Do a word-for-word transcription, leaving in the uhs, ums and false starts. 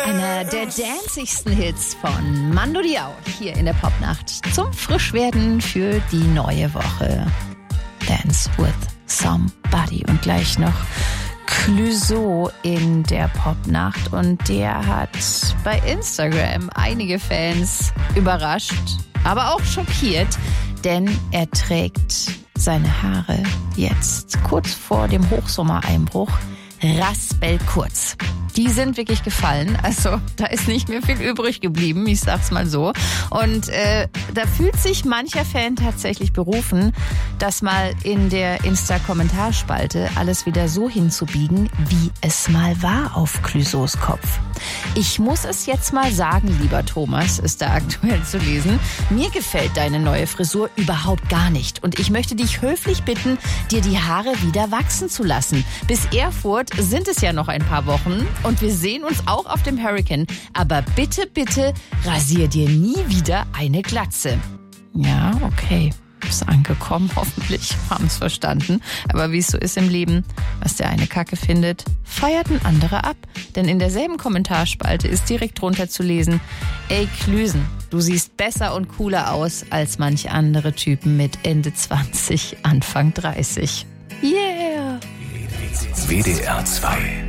Einer der danceigsten Hits von Mando Diao hier in der Popnacht zum Frischwerden für die neue Woche. Dance with Somebody und gleich noch Clouseau in der Popnacht und der hat bei Instagram einige Fans überrascht, aber auch schockiert, denn er trägt seine Haare jetzt kurz vor dem Hochsommereinbruch raspelkurz. Die sind wirklich gefallen, also da ist nicht mehr viel übrig geblieben, ich sag's mal so. Und äh, da fühlt sich mancher Fan tatsächlich berufen, das mal in der Insta-Kommentarspalte alles wieder so hinzubiegen, wie es mal war auf Clouseaus Kopf. Ich muss es jetzt mal sagen, lieber Thomas, ist da aktuell zu lesen, mir gefällt deine neue Frisur überhaupt gar nicht. Und ich möchte dich höflich bitten, dir die Haare wieder wachsen zu lassen. Bis Erfurt sind es ja noch ein paar Wochen. Und wir sehen uns auch auf dem Hurricane. Aber bitte, bitte, rasier dir nie wieder eine Glatze. Ja, okay. Ist angekommen, hoffentlich. Haben es verstanden. Aber wie es so ist im Leben, was der eine Kacke findet, feiert ein anderer ab. Denn in derselben Kommentarspalte ist direkt drunter zu lesen: Ey Klüsen, du siehst besser und cooler aus als manche andere Typen mit Ende zwanzig, Anfang dreißig. Yeah! W D R zwei